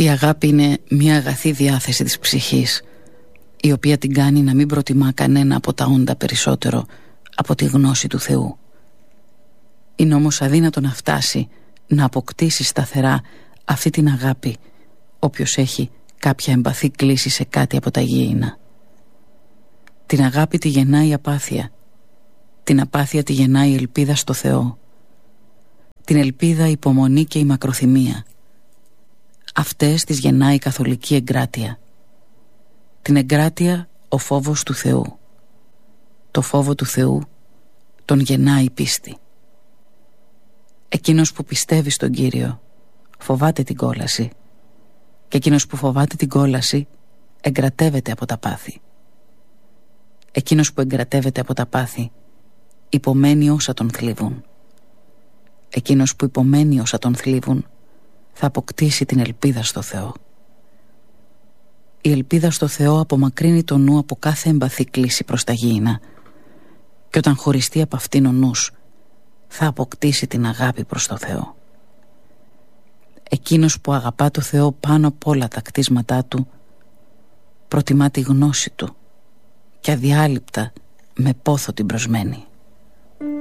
Η αγάπη είναι μια αγαθή διάθεση της ψυχής, η οποία την κάνει να μην προτιμά κανένα από τα όντα περισσότερο από τη γνώση του Θεού. Είναι όμως αδύνατο να φτάσει να αποκτήσει σταθερά αυτή την αγάπη όποιος έχει κάποια εμπαθή κλίση σε κάτι από τα γήινα. Την αγάπη τη γεννάει η απάθεια, την απάθεια τη γεννάει η ελπίδα στο Θεό, την ελπίδα η υπομονή και η μακροθυμία. Αυτές τις γεννάει η καθολική εγκράτεια. Την εγκράτεια ο φόβος του Θεού. Το φόβο του Θεού τον γεννάει η πίστη. Εκείνος που πιστεύει στον Κύριο φοβάται την κόλαση, και εκείνος που φοβάται την κόλαση εγκρατεύεται από τα πάθη. Εκείνος που εγκρατεύεται από τα πάθη υπομένει όσα τον θλίβουν. Εκείνος που υπομένει όσα τον θλίβουν θα αποκτήσει την ελπίδα στο Θεό. Η ελπίδα στο Θεό απομακρύνει το νου από κάθε εμπαθή κλίση προς τα γήινα, και όταν χωριστεί από αυτήν ο νους θα αποκτήσει την αγάπη προς το Θεό. Εκείνος που αγαπά το Θεό πάνω από όλα τα κτίσματά του προτιμά τη γνώση του και αδιάλειπτα με πόθο την προσμένει.